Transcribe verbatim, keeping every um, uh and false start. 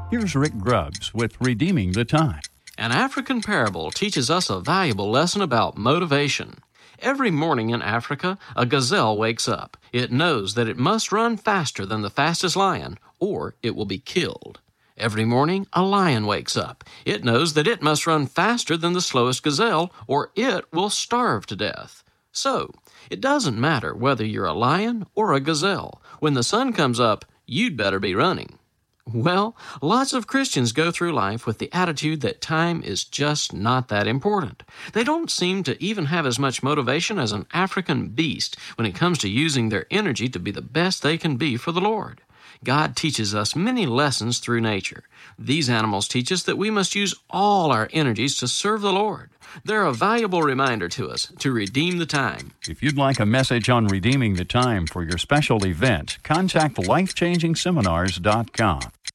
Here's Rick Grubbs with Redeeming the Time. An African parable teaches us a valuable lesson about motivation. Every morning in Africa, a gazelle wakes up. It knows that it must run faster than the fastest lion, or it will be killed. Every morning, a lion wakes up. It knows that it must run faster than the slowest gazelle, or it will starve to death. So, it doesn't matter whether you're a lion or a gazelle. When the sun comes up, you'd better be running. Well, lots of Christians go through life with the attitude that time is just not that important. They don't seem to even have as much motivation as an African beast when it comes to using their energy to be the best they can be for the Lord. God teaches us many lessons through nature. These animals teach us that we must use all our energies to serve the Lord. They're a valuable reminder to us to redeem the time. If you'd like a message on redeeming the time for your special event, contact life changing seminars dot com.